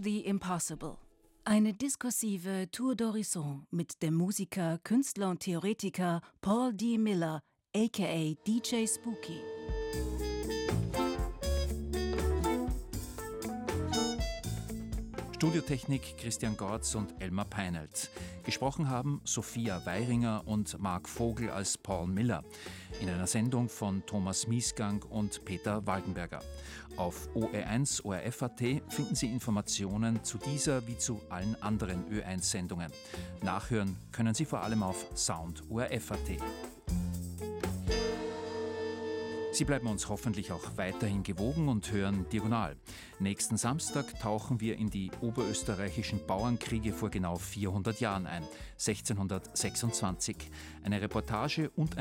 the Impossible. Eine diskursive Tour d'Horizon mit dem Musiker, Künstler und Theoretiker Paul D. Miller, aka DJ Spooky. Studiotechnik Christian Gorz und Elmar Peinelt. Gesprochen haben Sophia Weiringer und Marc Vogel als Paul Miller. In einer Sendung von Thomas Miesgang und Peter Waldenberger. Auf OE1 ORF.at finden Sie Informationen zu dieser wie zu allen anderen Ö1-Sendungen. Nachhören können Sie vor allem auf Sound ORF.at. Sie bleiben uns hoffentlich auch weiterhin gewogen und hören Diagonal. Nächsten Samstag tauchen wir in die oberösterreichischen Bauernkriege vor genau 400 Jahren ein, 1626. Eine Reportage und ein